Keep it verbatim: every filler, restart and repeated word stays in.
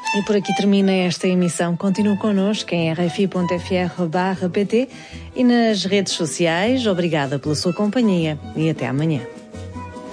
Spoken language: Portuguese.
E por aqui termina esta emissão. Continue connosco em r f i ponto f r barra p t e nas redes sociais. Obrigada pela sua companhia e até amanhã.